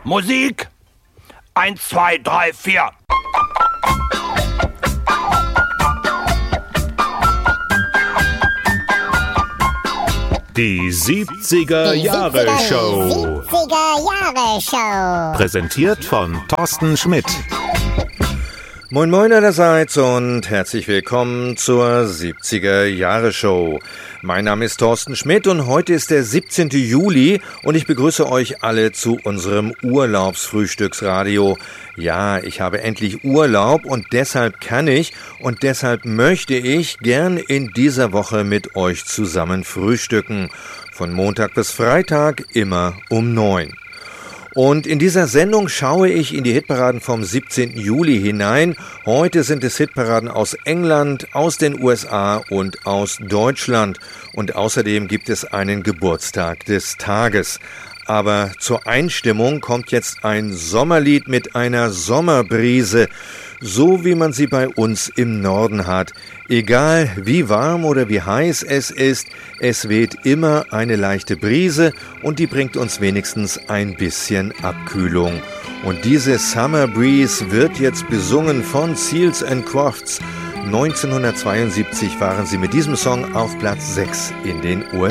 Musik! 1, 2, 3, 4. Die 70er-Jahre-Show. 70er-Jahre-Show. Präsentiert von Thorsten Schmidt. Moin Moin allerseits und herzlich willkommen zur 70er-Jahre-Show. Mein Name ist Thorsten Schmidt und heute ist der 17. Juli und ich begrüße euch alle zu unserem Urlaubsfrühstücksradio. Ja, ich habe endlich Urlaub und deshalb kann ich und deshalb möchte ich gern in dieser Woche mit euch zusammen frühstücken. Von Montag bis Freitag immer um 9. Und in dieser Sendung schaue ich in die Hitparaden vom 17. Juli hinein. Heute sind es Hitparaden aus England, aus den USA und aus Deutschland. Und außerdem gibt es einen Geburtstag des Tages. Aber zur Einstimmung kommt jetzt ein Sommerlied mit einer Sommerbrise, so wie man sie bei uns im Norden hat. Egal wie warm oder wie heiß es ist, es weht immer eine leichte Brise und die bringt uns wenigstens ein bisschen Abkühlung. Und diese Summer Breeze wird jetzt besungen von Seals & Crofts. 1972 waren sie mit diesem Song auf Platz 6 in den USA.